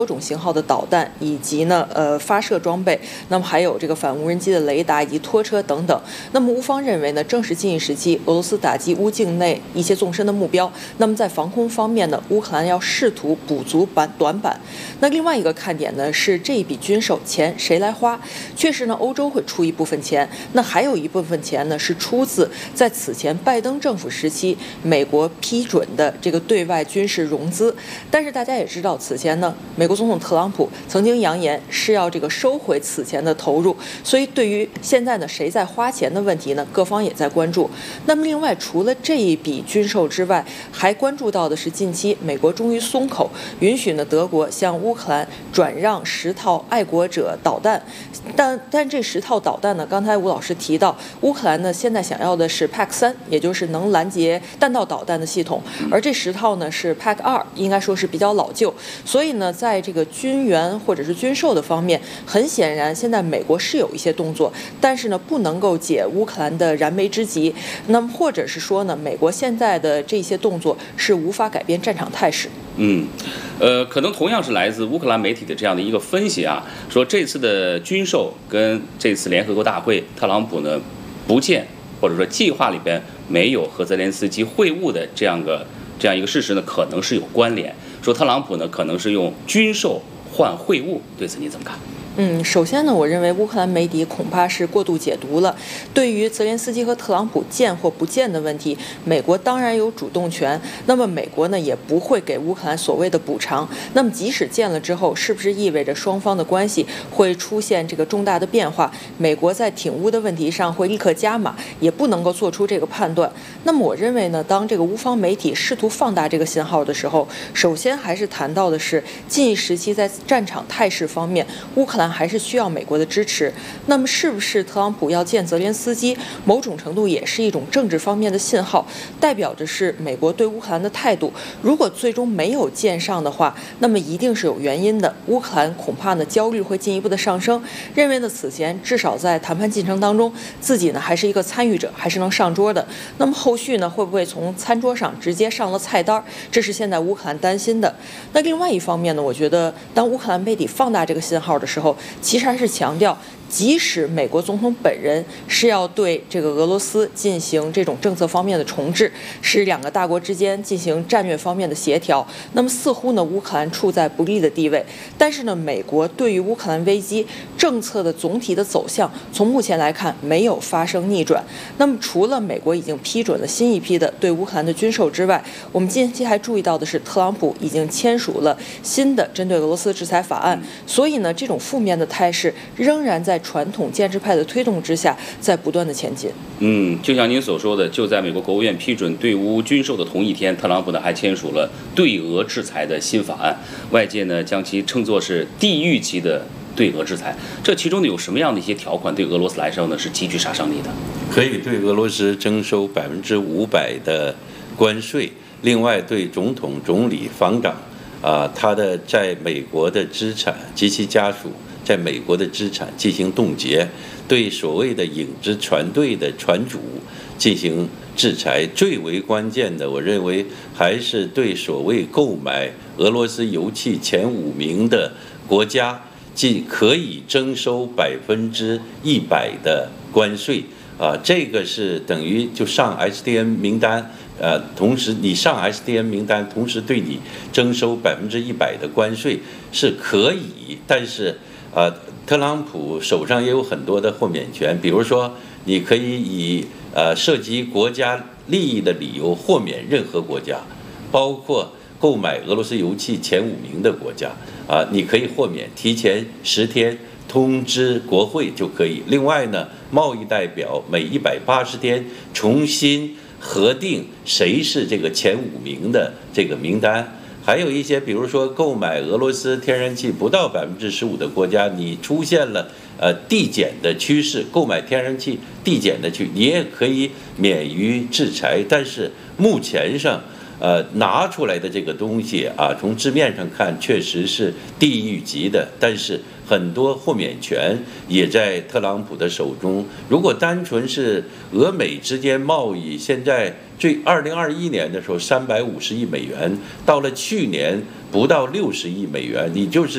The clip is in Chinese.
多种型号的导弹，以及呢发射装备，那么还有这个反无人机的雷达以及拖车等等。那么乌方认为呢，正是近一时期俄罗斯打击乌境内一些纵深的目标。那么在防空方面呢，乌克兰要试图补足短板。那另外一个看点呢是这一笔军售钱谁来花？确实呢，欧洲会出一部分钱，那还有一部分钱呢是出自在此前拜登政府时期美国批准的这个对外军事融资。但是大家也知道，此前呢，美国总统特朗普曾经扬言是要这个收回此前的投入，所以对于现在呢谁在花钱的问题呢，各方也在关注。那么另外除了这一笔军售之外，还关注到的是近期美国终于松口，允许呢德国向乌克兰转让10套爱国者导弹。但这10套导弹呢，刚才吴老师提到，乌克兰呢现在想要的是 PAC-3，也就是能拦截弹道导弹的系统，而这10套呢是 PAC-2，应该说是比较老旧。所以呢，在这个军援或者是军售的方面，很显然现在美国是有一些动作，但是呢不能够解乌克兰的燃眉之急。那么或者是说呢，美国现在的这些动作是无法改变战场态势。 可能同样是来自乌克兰媒体的这样的一个分析啊，说这次的军售跟这次联合国大会，特朗普呢不见或者说计划里边没有和泽连斯基会晤的这样一个事实呢，可能是有关联。说特朗普呢可能是用军售换会晤，对此你怎么看？ 首先呢，我认为乌克兰媒体恐怕是过度解读了。对于泽连斯基和特朗普见或不见的问题，美国当然有主动权。那么美国呢，也不会给乌克兰所谓的补偿。那么即使见了之后，是不是意味着双方的关系会出现这个重大的变化？美国在挺乌的问题上会立刻加码，也不能够做出这个判断。那么我认为呢，当这个乌方媒体试图放大这个信号的时候，首先还是谈到的是近一时期在战场态势方面，乌克兰还是需要美国的支持。那么是不是特朗普要见泽连斯基，某种程度也是一种政治方面的信号，代表着是美国对乌克兰的态度。如果最终没有见上的话，那么一定是有原因的。乌克兰恐怕呢焦虑会进一步的上升，认为呢此前至少在谈判进程当中，自己呢还是一个参与者，还是能上桌的。那么后续呢会不会从餐桌上直接上了菜单？这是现在乌克兰担心的。那另外一方面呢，我觉得当乌克兰媒体放大这个信号的时候，其实还是强调，即使美国总统本人是要对这个俄罗斯进行这种政策方面的重置，使两个大国之间进行战略方面的协调，那么似乎呢乌克兰处在不利的地位。但是呢，美国对于乌克兰危机政策的总体的走向，从目前来看没有发生逆转。那么除了美国已经批准了新一批的对乌克兰的军售之外，我们近期还注意到的是，特朗普已经签署了新的针对俄罗斯制裁法案。所以呢，这种负面的态势仍然在传统建制派的推动之下，在不断的前进。 就像您所说的，就在美国国务院批准对乌军售的同一天，特朗普呢还签署了对俄制裁的新法案，外界呢将其称作是地狱级的对俄制裁。这其中呢有什么样的一些条款对俄罗斯来说呢是极具杀伤力的？ 可以对俄罗斯征收500%的关税，另外对总统、总理、防长他的在美国的资产及其家属在美国的资产进行冻结，对所谓的影子船队的船主进行制裁。最为关键的，我认为还是对所谓购买俄罗斯油气前5名的国家，可以征收100%的关税。这个是等于就上 SDN 名单。同时你上 SDN 名单，同时对你征收100%的关税是可以，但是特朗普手上也有很多的豁免权，比如说你可以以涉及国家利益的理由豁免任何国家，包括购买俄罗斯油气前5名的国家你可以豁免，提前10天通知国会就可以。另外呢，贸易代表每180天重新核定谁是这个前5名的这个名单。还有一些比如说购买俄罗斯天然气不到15%的国家，你出现了递减的趋势，购买天然气递减的趋势，你也可以免于制裁。但是目前上拿出来的这个东西从字面上看确实是地狱级的，但是很多豁免权也在特朗普的手中。如果单纯是俄美之间贸易，现在2021年的时候350亿美元，到了去年不到60亿美元，你就是